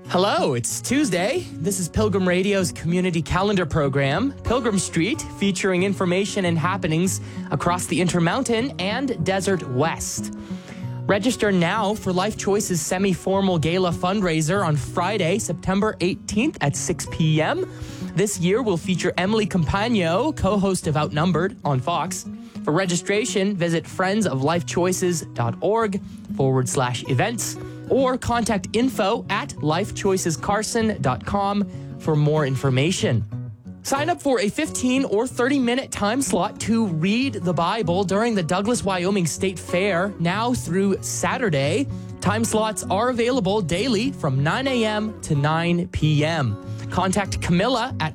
Hello, it's Tuesday. This is Pilgrim Radio's community calendar program, Pilgrim Street, featuring information and happenings across the Intermountain and Desert West. Register now for Life Choice's semi-formal gala fundraiser on Friday, September 18th at 6 p.m. This year will feature Emily Campagno, co-host of Outnumbered on Fox. For registration, visit friendsoflifechoices.org/events or contact info@lifechoicescarson.com for more information. Sign up for a 15 or 30-minute time slot to read the Bible during the Douglas, Wyoming State Fair now through Saturday. Time slots are available daily from 9 a.m. to 9 p.m. Contact Camilla at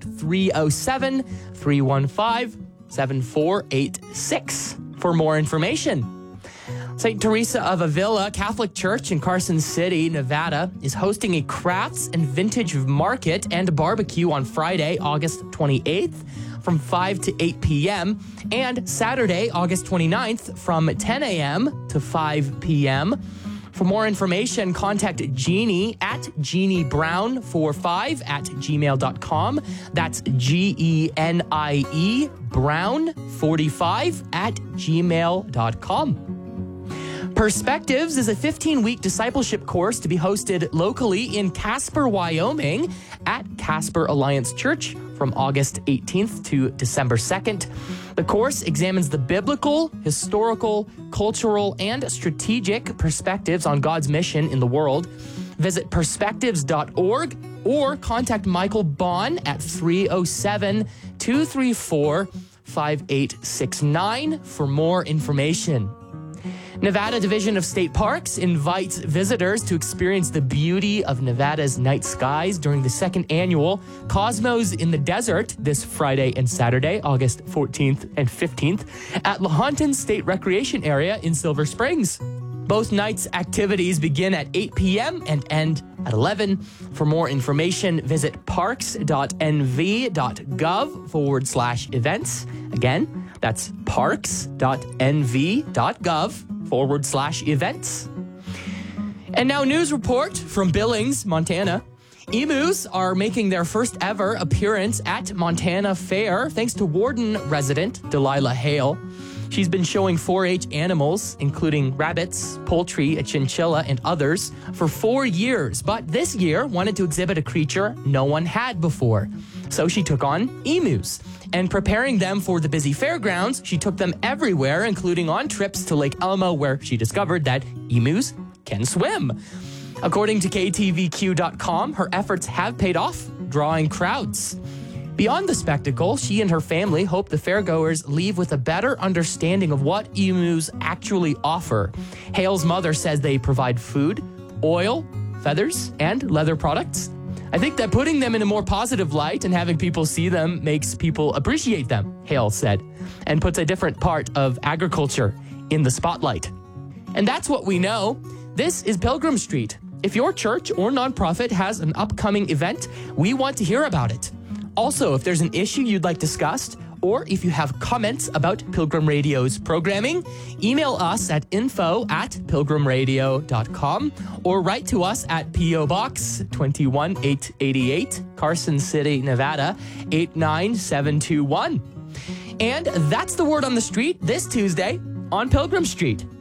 307-315-7486 for more information. St. Teresa of Avila Catholic Church in Carson City, Nevada, is hosting a crafts and vintage market and barbecue on Friday, August 28th from 5 to 8 p.m. and Saturday, August 29th from 10 a.m. to 5 p.m. For more information, contact Jeannie at JeannieBrown45@gmail.com. That's GENIE Brown45@gmail.com. Perspectives is a 15-week discipleship course to be hosted locally in Casper, Wyoming at Casper Alliance Church from August 18th to December 2nd. The course examines the biblical, historical, cultural, and strategic perspectives on God's mission in the world. Visit perspectives.org or contact Michael Bond at 307-234-5869 for more information. Nevada Division of State Parks invites visitors to experience the beauty of Nevada's night skies during the second annual Cosmos in the Desert this Friday and Saturday, August 14th and 15th, at Lahontan State Recreation Area in Silver Springs. Both nights' activities begin at 8 p.m. and end at 11. For more information, visit parks.nv.gov/events. Again, that's parks.nv.gov/events. And now news report from Billings, Montana. Emus are making their first ever appearance at Montana Fair thanks to Warden resident Delilah Hale. She's been showing 4-H animals, including rabbits, poultry, a chinchilla, and others, for 4 years, but this year wanted to exhibit a creature no one had before. So she took on emus. And preparing them for the busy fairgrounds, she took them everywhere, including on trips to Lake Elmo, where she discovered that emus can swim. According to KTVQ.com, her efforts have paid off, drawing crowds. Beyond the spectacle, she and her family hope the fairgoers leave with a better understanding of what emus actually offer. Hale's mother says they provide food, oil, feathers, and leather products. I think that putting them in a more positive light and having people see them makes people appreciate them, Hale said, and puts a different part of agriculture in the spotlight. And that's what we know. This is Pilgrim Street. If your church or nonprofit has an upcoming event, we want to hear about it. Also, if there's an issue you'd like discussed, or if you have comments about Pilgrim Radio's programming, email us at info@pilgrimradio.com or write to us at P.O. Box 21888, Carson City, Nevada 89721. And that's the word on the street this Tuesday on Pilgrim Street.